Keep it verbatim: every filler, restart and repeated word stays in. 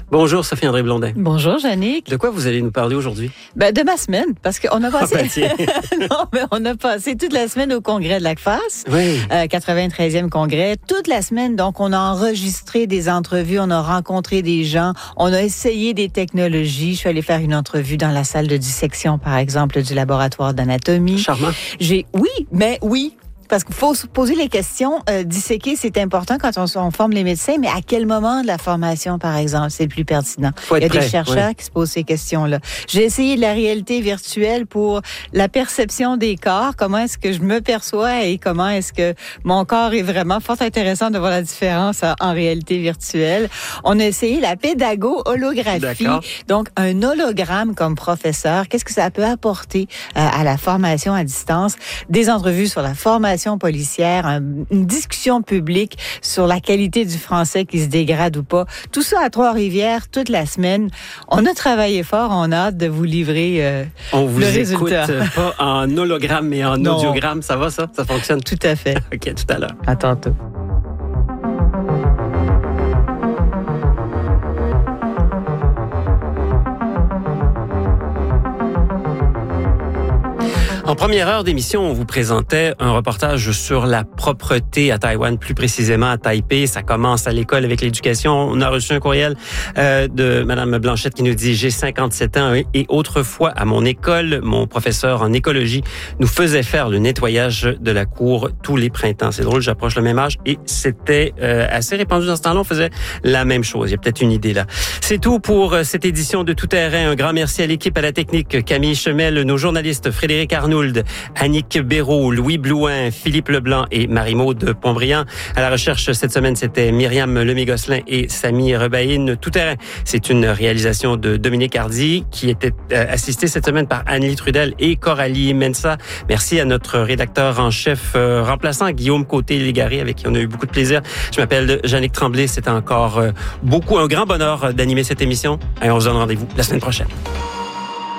Bonjour Sophie André Blondin. Bonjour Jannick. De quoi vous allez nous parler aujourd'hui? Ben, de ma semaine, parce qu'on a passé... Ah, ben, non, mais on a passé toute la semaine au congrès de l'A C F A S, oui. euh, quatre-vingt-treizième congrès. Toute la semaine, donc, on a enregistré des entrevues, on a rencontré des gens, on a essayé des technologies. Je suis allée faire une entrevue dans la salle de dissection, par exemple, du laboratoire d'anatomie. Charmant. J'ai, oui, mais oui. Parce qu'il faut se poser les questions. Euh, disséquer, c'est important quand on, on forme les médecins, mais à quel moment de la formation, par exemple, c'est le plus pertinent? Faut être Il y a prêt, des chercheurs oui. qui se posent ces questions-là. J'ai essayé de la réalité virtuelle pour la perception des corps. Comment est-ce que je me perçois et comment est-ce que mon corps est vraiment fort intéressant de voir la différence en réalité virtuelle. On a essayé la pédago-holographie. D'accord. Donc, un hologramme comme professeur. Qu'est-ce que ça peut apporter euh, à la formation à distance? Des entrevues sur la formation policière, une discussion publique sur la qualité du français qui se dégrade ou pas. Tout ça à Trois-Rivières toute la semaine. On a travaillé fort, on a hâte de vous livrer euh, On vous le écoute résultat. pas en hologramme, mais en Non. audiogramme. Ça va, ça? Ça fonctionne? Tout à fait. OK, tout à l'heure. À tantôt. En première heure d'émission, on vous présentait un reportage sur la propreté à Taïwan, plus précisément à Taipei. Ça commence à l'école avec l'éducation. On a reçu un courriel euh, de Madame Blanchette qui nous dit « J'ai cinquante-sept ans et autrefois, à mon école, mon professeur en écologie nous faisait faire le nettoyage de la cour tous les printemps. » C'est drôle, j'approche le même âge et c'était euh, assez répandu dans ce temps-là. On faisait la même chose. Il y a peut-être une idée là. C'est tout pour cette édition de Tout Terrain. Un grand merci à l'équipe, à la technique, Camille Chemel, nos journalistes Frédéric Arnould, Annick Béraud, Louis Blouin, Philippe Leblanc et Marie-Maude Pontbriand. À la recherche cette semaine, c'était Myriam Lemay-Gosselin et Samy Rebaïne. Tout Terrain, c'est une réalisation de Dominique Hardy qui était assistée cette semaine par Anne-Lie Trudel et Coralie Mensa. Merci à notre rédacteur en chef euh, remplaçant, Guillaume Côté-Légaré, avec qui on a eu beaucoup de plaisir. Je m'appelle Jannick Tremblay. C'était encore euh, beaucoup, un grand bonheur d'animer cette émission. Et on se donne rendez-vous la semaine prochaine.